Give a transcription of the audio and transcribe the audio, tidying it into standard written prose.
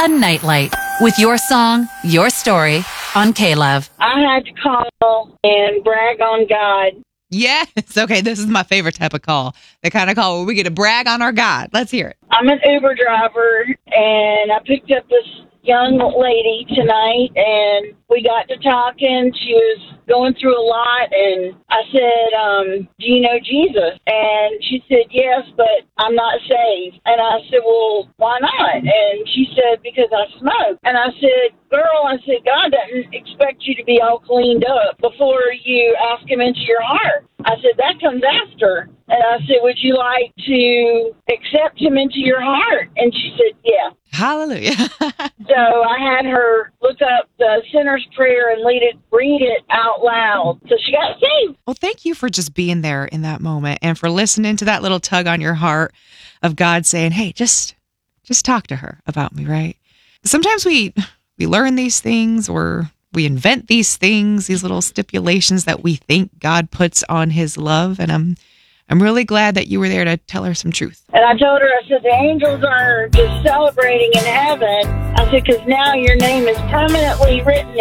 on Nightlight with your song, your story on K-Love. I had to call and brag on God. Yes. Okay, this is my favorite type of call. The kind of call where we get to brag on our God. Let's hear it. I'm an Uber driver, and I picked up this young lady tonight, and we got to talking. She was going through a lot, and I said, do you know Jesus? And she said, yes, but I'm not saved. And I said, well, why not? And she said, because I smoke. And I said, girl, God doesn't expect you to be all cleaned up before you ask him into your heart. I said, that comes after. And I said, would you like to accept him into your heart? And she said, yeah. Hallelujah. So I had her look up the sinner's prayer and read it out loud. So she got saved. Well, thank you for just being there in that moment and for listening to that little tug on your heart of God saying, hey, just talk to her about me, right? Sometimes we learn these things, or we invent these things, these little stipulations that we think God puts on his love. And I'm really glad that you were there to tell her some truth. And I told her, I said, the angels are just celebrating in heaven. I said, because now your name is permanently written